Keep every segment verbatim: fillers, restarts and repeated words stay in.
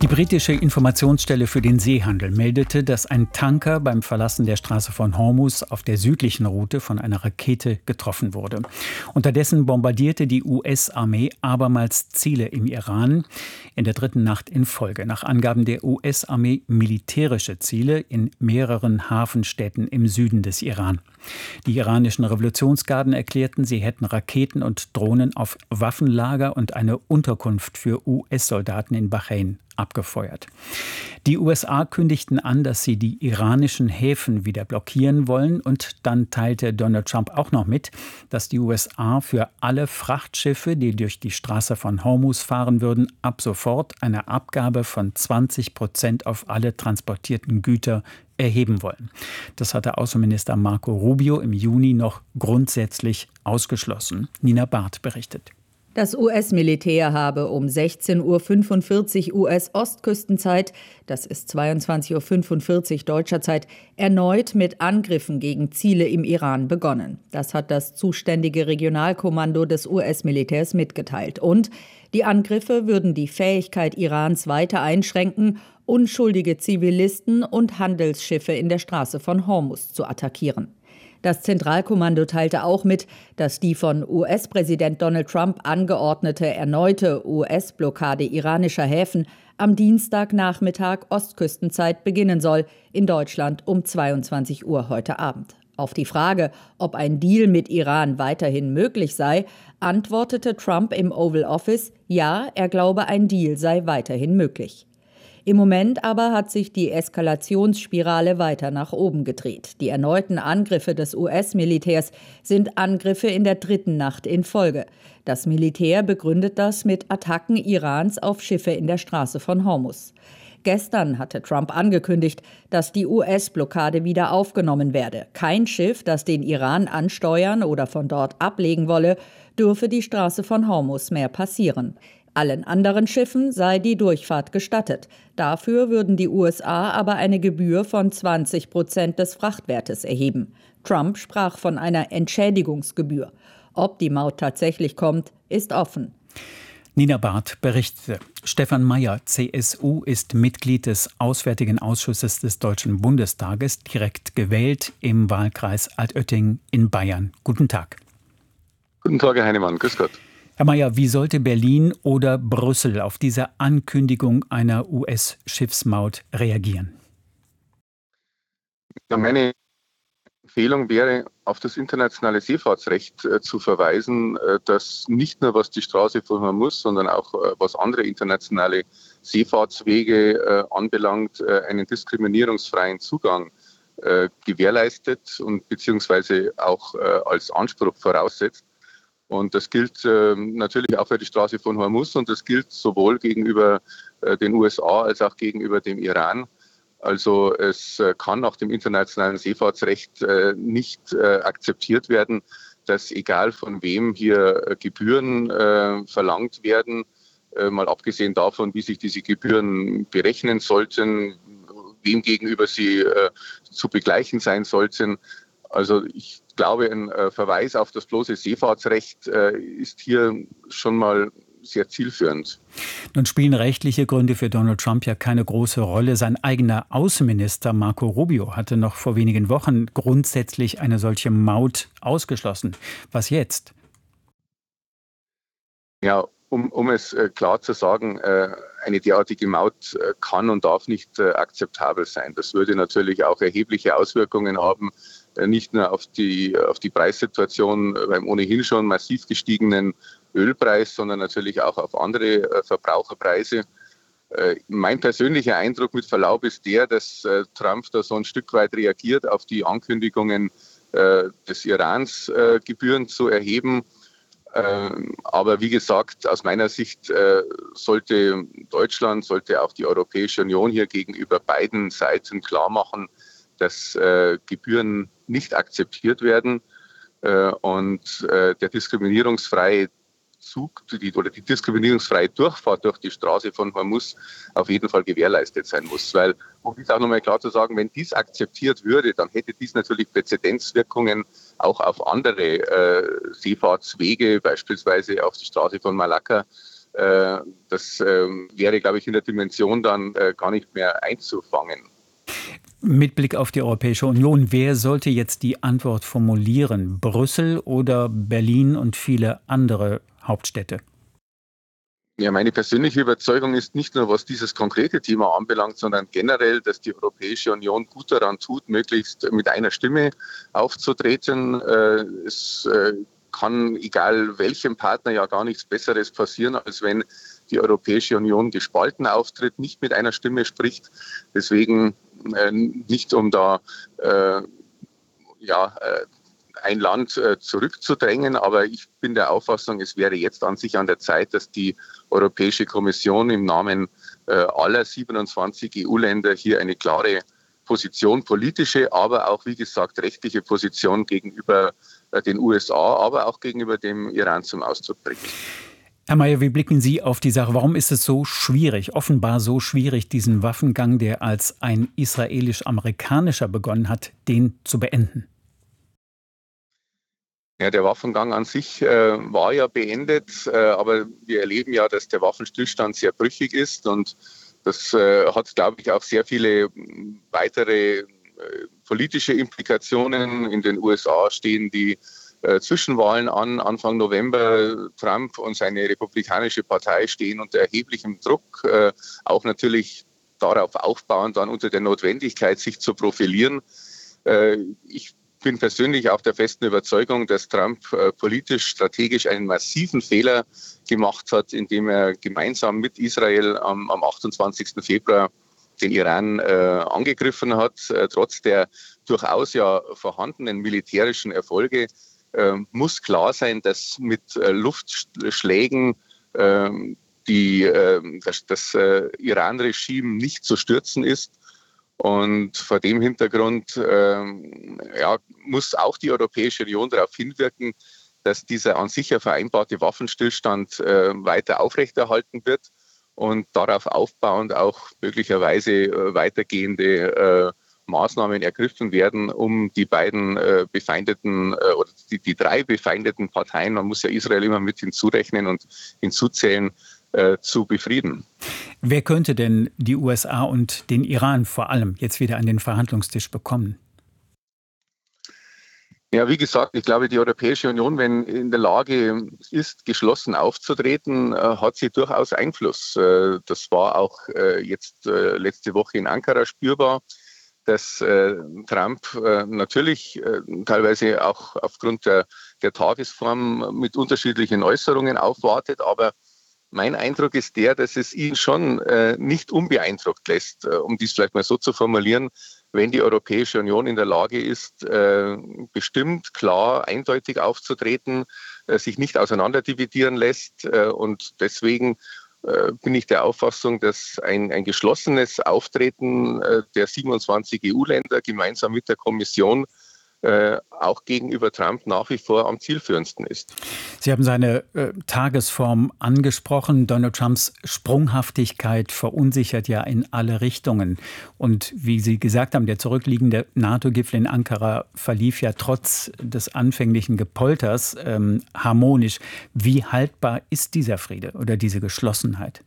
Die britische Informationsstelle für den Seehandel meldete, dass ein Tanker beim Verlassen der Straße von Hormuz auf der südlichen Route von einer Rakete getroffen wurde. Unterdessen bombardierte die U S-Armee abermals Ziele im Iran, in der dritten Nacht in Folge. Nach Angaben der U S-Armee militärische Ziele in mehreren Hafenstädten im Süden des Iran. Die iranischen Revolutionsgarden erklärten, sie hätten Raketen und Drohnen auf Waffenlager und eine Unterkunft für U S-Soldaten in Bahrain abgefeuert. Die U S A kündigten an, dass sie die iranischen Häfen wieder blockieren wollen, und dann teilte Donald Trump auch noch mit, dass die U S A für alle Frachtschiffe, die durch die Straße von Hormuz fahren würden, ab sofort eine Abgabe von zwanzig Prozent auf alle transportierten Güter erheben wollen. Das hatte Außenminister Marco Rubio im Juni noch grundsätzlich ausgeschlossen. Nina Barth berichtet. Das U S-Militär habe um sechzehn Uhr fünfundvierzig U S-Ostküstenzeit, das ist zweiundzwanzig Uhr fünfundvierzig deutscher Zeit, erneut mit Angriffen gegen Ziele im Iran begonnen. Das hat das zuständige Regionalkommando des U S-Militärs mitgeteilt. Und die Angriffe würden die Fähigkeit Irans weiter einschränken, unschuldige Zivilisten und Handelsschiffe in der Straße von Hormuz zu attackieren. Das Zentralkommando teilte auch mit, dass die von U S-Präsident Donald Trump angeordnete erneute U S-Blockade iranischer Häfen am Dienstagnachmittag Ostküstenzeit beginnen soll, in Deutschland um zweiundzwanzig Uhr heute Abend. Auf die Frage, ob ein Deal mit Iran weiterhin möglich sei, antwortete Trump im Oval Office, ja, er glaube, ein Deal sei weiterhin möglich. Im Moment aber hat sich die Eskalationsspirale weiter nach oben gedreht. Die erneuten Angriffe des U S-Militärs sind Angriffe in der dritten Nacht in Folge. Das Militär begründet das mit Attacken Irans auf Schiffe in der Straße von Hormuz. Gestern hatte Trump angekündigt, dass die U S-Blockade wieder aufgenommen werde. Kein Schiff, das den Iran ansteuern oder von dort ablegen wolle, dürfe die Straße von Hormuz mehr passieren. Allen anderen Schiffen sei die Durchfahrt gestattet. Dafür würden die U S A aber eine Gebühr von zwanzig Prozent des Frachtwertes erheben. Trump sprach von einer Entschädigungsgebühr. Ob die Maut tatsächlich kommt, ist offen. Nina Barth berichtete. Stefan Mayer, C S U, ist Mitglied des Auswärtigen Ausschusses des Deutschen Bundestages, direkt gewählt im Wahlkreis Altötting in Bayern. Guten Tag. Guten Tag, Herr Heinemann. Grüß Gott. Herr Mayer, wie sollte Berlin oder Brüssel auf diese Ankündigung einer U S-Schiffsmaut reagieren? Ja, meine Empfehlung wäre, auf das internationale Seefahrtsrecht äh, zu verweisen, äh, das nicht nur was die Straße von Hormuz, sondern auch äh, was andere internationale Seefahrtswege äh, anbelangt, äh, einen diskriminierungsfreien Zugang äh, gewährleistet und beziehungsweise auch äh, als Anspruch voraussetzt. Und das gilt äh, natürlich auch für die Straße von Hormuz, und das gilt sowohl gegenüber äh, den U S A als auch gegenüber dem Iran. Also es äh, kann nach dem internationalen Seefahrtsrecht äh, nicht äh, akzeptiert werden, dass egal von wem hier äh, Gebühren äh, verlangt werden, äh, mal abgesehen davon, wie sich diese Gebühren berechnen sollten, wem gegenüber sie äh, zu begleichen sein sollten. Also ich glaube, ein äh, Verweis auf das bloße Seefahrtsrecht äh, ist hier schon mal sehr zielführend. Nun spielen rechtliche Gründe für Donald Trump ja keine große Rolle. Sein eigener Außenminister Marco Rubio hatte noch vor wenigen Wochen grundsätzlich eine solche Maut ausgeschlossen. Was jetzt? Ja, um, um es äh, klar zu sagen, äh, eine derartige Maut äh, kann und darf nicht äh, akzeptabel sein. Das würde natürlich auch erhebliche Auswirkungen haben, äh, nicht nur auf die, auf die Preissituation äh, beim ohnehin schon massiv gestiegenen Ölpreis, sondern natürlich auch auf andere äh, Verbraucherpreise. Äh, mein persönlicher Eindruck mit Verlaub ist der, dass äh, Trump da so ein Stück weit reagiert auf die Ankündigungen äh, des Irans, äh, Gebühren zu erheben. Ähm, aber wie gesagt, aus meiner Sicht äh, sollte Deutschland, sollte auch die Europäische Union hier gegenüber beiden Seiten klar machen, dass äh, Gebühren nicht akzeptiert werden äh, und äh, der diskriminierungsfreie Zug die, oder die diskriminierungsfreie Durchfahrt durch die Straße von Hormuz auf jeden Fall gewährleistet sein muss. Weil, um dies auch nochmal klar zu sagen, wenn dies akzeptiert würde, dann hätte dies natürlich Präzedenzwirkungen auch auf andere äh, Seefahrtswege, beispielsweise auf die Straße von Malakka, Das wäre, glaube ich, in der Dimension dann gar nicht mehr einzufangen. Mit Blick auf die Europäische Union, wer sollte jetzt die Antwort formulieren? Brüssel oder Berlin und viele andere Hauptstädte? Ja, meine persönliche Überzeugung ist nicht nur, was dieses konkrete Thema anbelangt, sondern generell, dass die Europäische Union gut daran tut, möglichst mit einer Stimme aufzutreten. Es kann, egal welchem Partner, ja gar nichts Besseres passieren, als wenn die Europäische Union gespalten auftritt, nicht mit einer Stimme spricht. Deswegen nicht, um da ja, ein Land zurückzudrängen, aber ich bin der Auffassung, es wäre jetzt an sich an der Zeit, dass die Europäische Kommission im Namen aller siebenundzwanzig E U-Länder hier eine klare Position, politische, aber auch, wie gesagt, rechtliche Position gegenüber den U S A, aber auch gegenüber dem Iran zum Ausdruck bringt. Herr Mayer, wie blicken Sie auf die Sache? Warum ist es so schwierig, offenbar so schwierig, diesen Waffengang, der als ein israelisch-amerikanischer begonnen hat, den zu beenden? Ja, der Waffengang an sich äh, war ja beendet, äh, aber wir erleben ja, dass der Waffenstillstand sehr brüchig ist und das äh, hat, glaube ich, auch sehr viele weitere äh, politische Implikationen. In den U S A stehen die äh, Zwischenwahlen an, Anfang November. Trump und seine Republikanische Partei stehen unter erheblichem Druck, äh, auch natürlich darauf aufbauend dann unter der Notwendigkeit, sich zu profilieren. Äh, ich Ich bin persönlich auch der festen Überzeugung, dass Trump äh, politisch, strategisch einen massiven Fehler gemacht hat, indem er gemeinsam mit Israel am, am achtundzwanzigsten Februar den Iran äh, angegriffen hat. Äh, trotz der durchaus ja vorhandenen militärischen Erfolge äh, muss klar sein, dass mit äh, Luftschlägen äh, die, äh, das, das äh, Iran-Regime nicht zu stürzen ist. Und vor dem Hintergrund ähm, ja, muss auch die Europäische Union darauf hinwirken, dass dieser an sich ja vereinbarte Waffenstillstand äh, weiter aufrechterhalten wird und darauf aufbauend auch möglicherweise äh, weitergehende äh, Maßnahmen ergriffen werden, um die beiden äh, befeindeten äh, oder die, die drei befeindeten Parteien, man muss ja Israel immer mit hinzurechnen und hinzuzählen, äh, zu befrieden. Wer könnte denn die U S A und den Iran vor allem jetzt wieder an den Verhandlungstisch bekommen? Ja, wie gesagt, ich glaube, die Europäische Union, wenn in der Lage ist, geschlossen aufzutreten, hat sie durchaus Einfluss. Das war auch jetzt letzte Woche in Ankara spürbar, dass Trump natürlich teilweise auch aufgrund der, der Tagesform mit unterschiedlichen Äußerungen aufwartet, aber mein Eindruck ist der, dass es ihn schon äh, nicht unbeeindruckt lässt, äh, um dies vielleicht mal so zu formulieren, wenn die Europäische Union in der Lage ist, äh, bestimmt, klar, eindeutig aufzutreten, äh, sich nicht auseinanderdividieren lässt. Äh, und deswegen äh, bin ich der Auffassung, dass ein, ein geschlossenes Auftreten äh, der siebenundzwanzig E U-Länder gemeinsam mit der Kommission Äh, auch gegenüber Trump nach wie vor am zielführendsten ist. Sie haben seine äh, Tagesform angesprochen. Donald Trumps Sprunghaftigkeit verunsichert ja in alle Richtungen. Und wie Sie gesagt haben, der zurückliegende NATO-Gipfel in Ankara verlief ja trotz des anfänglichen Gepolters ähm, harmonisch. Wie haltbar ist dieser Friede oder diese Geschlossenheit?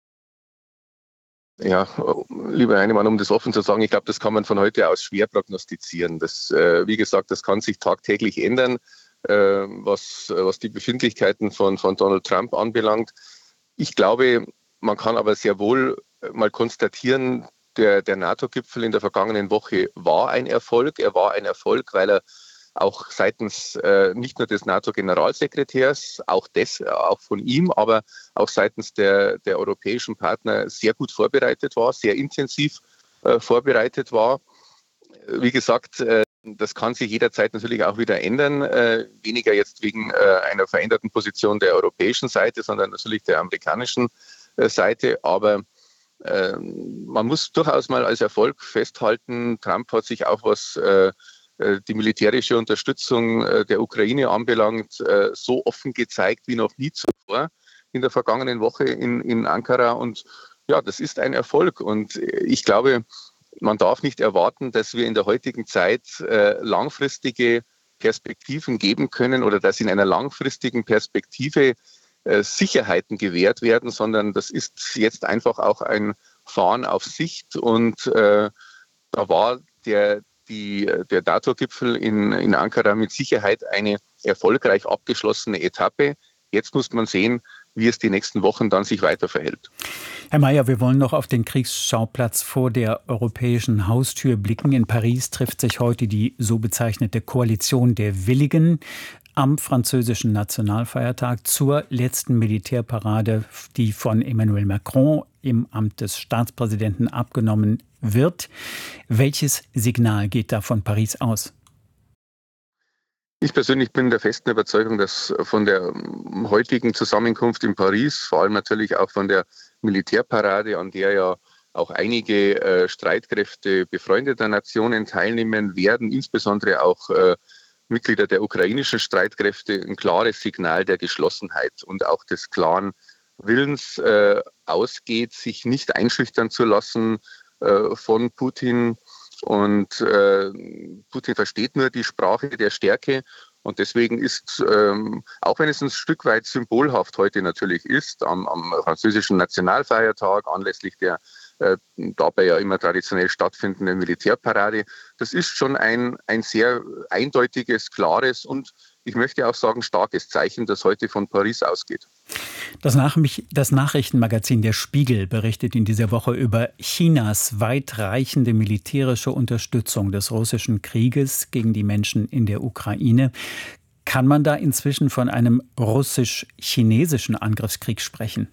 Ja, lieber Heinemann, um das offen zu sagen, ich glaube, das kann man von heute aus schwer prognostizieren. Das, äh, wie gesagt, das kann sich tagtäglich ändern, äh, was, was die Befindlichkeiten von, von Donald Trump anbelangt. Ich glaube, man kann aber sehr wohl mal konstatieren, der, der NATO-Gipfel in der vergangenen Woche war ein Erfolg. Er war ein Erfolg, weil er auch seitens äh, nicht nur des NATO-Generalsekretärs, auch, des, auch von ihm, aber auch seitens der, der europäischen Partner sehr gut vorbereitet war, sehr intensiv äh, vorbereitet war. Wie gesagt, äh, das kann sich jederzeit natürlich auch wieder ändern, äh, weniger jetzt wegen äh, einer veränderten Position der europäischen Seite, sondern natürlich der amerikanischen äh, Seite, aber äh, man muss durchaus mal als Erfolg festhalten, Trump hat sich auch was äh, die militärische Unterstützung der Ukraine anbelangt, so offen gezeigt wie noch nie zuvor in der vergangenen Woche in, in Ankara. Und ja, das ist ein Erfolg. Und ich glaube, man darf nicht erwarten, dass wir in der heutigen Zeit langfristige Perspektiven geben können oder dass in einer langfristigen Perspektive Sicherheiten gewährt werden, sondern das ist jetzt einfach auch ein Fahren auf Sicht. Und äh, da war der, die, der NATO-Gipfel in, in Ankara mit Sicherheit eine erfolgreich abgeschlossene Etappe. Jetzt muss man sehen, wie es die nächsten Wochen dann sich weiter verhält. Herr Mayer, wir wollen noch auf den Kriegsschauplatz vor der europäischen Haustür blicken. In Paris trifft sich heute die so bezeichnete Koalition der Willigen am französischen Nationalfeiertag zur letzten Militärparade, die von Emmanuel Macron im Amt des Staatspräsidenten abgenommen wird. Welches Signal geht da von Paris aus? Ich persönlich bin der festen Überzeugung, dass von der heutigen Zusammenkunft in Paris, vor allem natürlich auch von der Militärparade, an der ja auch einige äh, Streitkräfte befreundeter Nationen teilnehmen werden, insbesondere auch äh, Mitglieder der ukrainischen Streitkräfte, ein klares Signal der Geschlossenheit und auch des klaren Willens äh, ausgeht, sich nicht einschüchtern zu lassen äh, von Putin. Und äh, Putin versteht nur die Sprache der Stärke. Und deswegen ist, ähm, auch wenn es ein Stück weit symbolhaft heute natürlich ist, am, am französischen Nationalfeiertag anlässlich der äh, dabei ja immer traditionell stattfindenden Militärparade, das ist schon ein, ein sehr eindeutiges, klares und ich möchte auch sagen starkes Zeichen, das heute von Paris ausgeht. Das, Nach- das Nachrichtenmagazin Der Spiegel berichtet in dieser Woche über Chinas weitreichende militärische Unterstützung des russischen Krieges gegen die Menschen in der Ukraine. Kann man da inzwischen von einem russisch-chinesischen Angriffskrieg sprechen?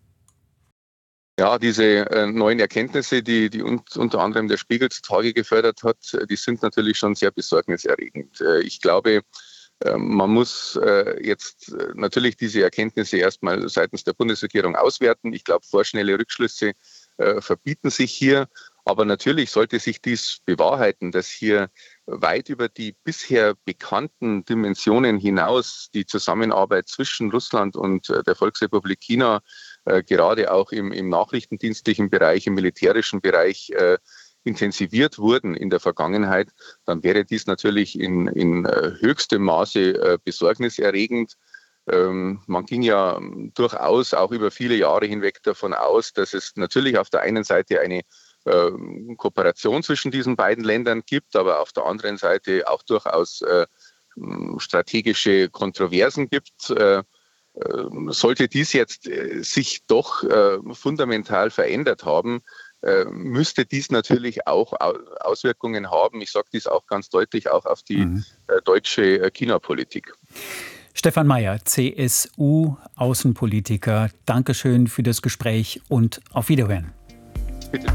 Ja, diese äh, neuen Erkenntnisse, die, die uns unter anderem der Spiegel zutage gefördert hat, die sind natürlich schon sehr besorgniserregend. Äh, ich glaube, man muss jetzt natürlich diese Erkenntnisse erstmal seitens der Bundesregierung auswerten. Ich glaube, vorschnelle Rückschlüsse verbieten sich hier. Aber natürlich sollte sich dies bewahrheiten, dass hier weit über die bisher bekannten Dimensionen hinaus die Zusammenarbeit zwischen Russland und der Volksrepublik China gerade auch im, im nachrichtendienstlichen Bereich, im militärischen Bereich intensiviert wurden in der Vergangenheit, dann wäre dies natürlich in, in höchstem Maße besorgniserregend. Ähm, man ging ja durchaus auch über viele Jahre hinweg davon aus, dass es natürlich auf der einen Seite eine äh, Kooperation zwischen diesen beiden Ländern gibt, aber auf der anderen Seite auch durchaus äh, strategische Kontroversen gibt. Äh, sollte dies jetzt äh, sich doch äh, fundamental verändert haben, müsste dies natürlich auch Auswirkungen haben. Ich sage dies auch ganz deutlich, auch auf die mhm. deutsche China-Politik. Stefan Mayer, C S U-Außenpolitiker, Dankeschön für das Gespräch und auf Wiederhören.